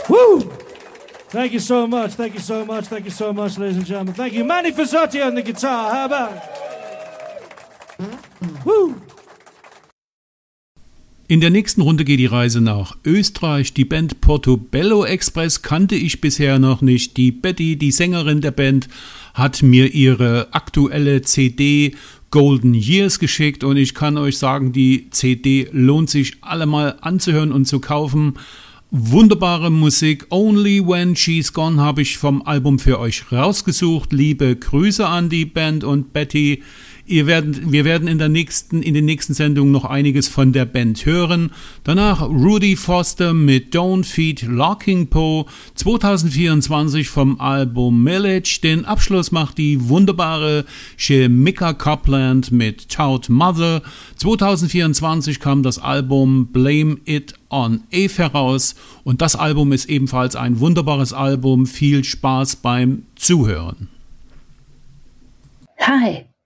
Woo! Thank you so much, thank you so much, thank you so much, ladies and gentlemen. Thank you. Manny Fazzotti on the guitar. How about it? Woo! In der nächsten Runde geht die Reise nach Österreich. Die Band Portobello Express kannte ich bisher noch nicht. Die Betty, die Sängerin der Band, hat mir ihre aktuelle CD Golden Years geschickt und ich kann euch sagen, die CD lohnt sich allemal anzuhören und zu kaufen. Wunderbare Musik. Only When She's Gone habe ich vom Album für euch rausgesucht. Liebe Grüße an die Band und Betty. Wir werden in den nächsten Sendungen noch einiges von der Band hören. Danach Rudy Foster mit Don't Feed Locking Po 2024 vom Album Millage. Den Abschluss macht die wunderbare Shemika Copland mit Tout Mother. 2024 kam das Album Blame It on Eve heraus und das Album ist ebenfalls ein wunderbares Album. Viel Spaß beim Zuhören. Hi.